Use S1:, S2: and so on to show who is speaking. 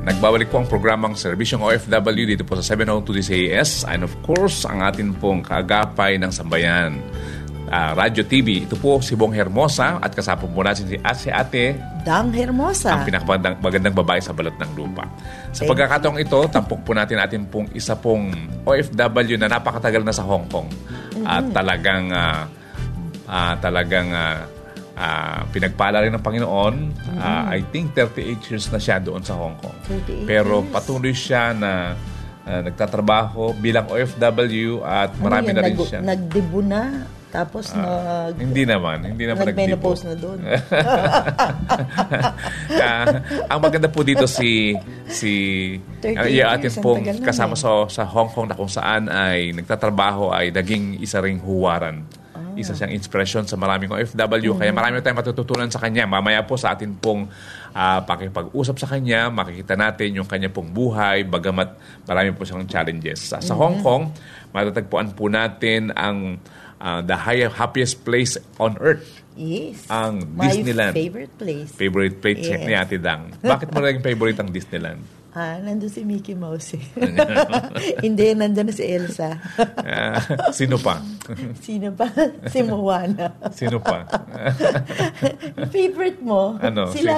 S1: Nagbabalik po ang programang Serbisyong OFW dito po sa 702 DCAS and of course, ang atin pong kaagapay ng sambayan, Radyo TV. Ito po si Bong Hermosa at kasama po natin si Ate
S2: Dang Hermosa,
S1: ang pinakamagandang babae sa balat ng lupa. Sa pagkakataong ito, tampok po natin pong isa pong OFW na napakatagal na sa Hong Kong. At talagang pinagpala rin ng Panginoon. I think 38 years na siya doon sa Hong Kong. Pero patuloy siya na nagtatrabaho bilang OFW at marami na rin siya.
S2: Nagdibo na? Tapos
S1: hindi naman
S2: nag-menopause na doon.
S1: Ang maganda po dito si atin pong kasama sa Hong Kong na kung saan ay nagtatrabaho ay naging isa ring huwaran. Isa siyang inspiration sa maraming OFW. Kaya marami tayong matututunan sa kanya. Mamaya po sa atin pong pakipag-usap sa kanya, makikita natin yung kanya pong buhay, bagamat marami po siyang challenges. Sa Hong Kong, matatagpuan po natin ang the happiest place on earth.
S2: Yes.
S1: Ang
S2: My
S1: Disneyland.
S2: favorite place.
S1: Favorite place
S2: Yes.
S1: ni Ate Dang. Bakit mo naging favorite ang Disneyland?
S2: Nandun si Mickey Mouse. Hindi, nandun na si Elsa.
S1: Sino pa?
S2: Sino pa? Si Moana.
S1: Sino pa?
S2: Favorite mo?
S1: Ano?
S2: Sila